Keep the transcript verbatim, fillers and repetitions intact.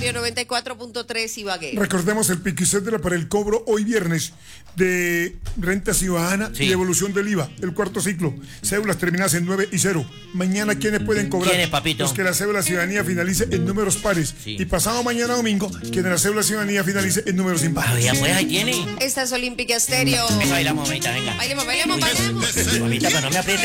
Estéreo noventa y cuatro punto tres Ibagué. Recordemos el piquicétera para el cobro hoy viernes de renta ciudadana sí. y devolución del I V A, el cuarto ciclo. Cédulas terminadas en nueve y cero. Mañana, ¿quiénes pueden cobrar? ¿Quiénes, papito? Los que la cédula ciudadanía finalice en números pares. Sí. Y pasado mañana domingo, quienes la cédula ciudadanía finalice en números impares. Ah, ya pues, ahí tiene. Esta es Olímpica Estéreo. Venga, bailamos, mamita, venga. Bailemos, bailemos, bailemos. Mamita, pero no me aprietes.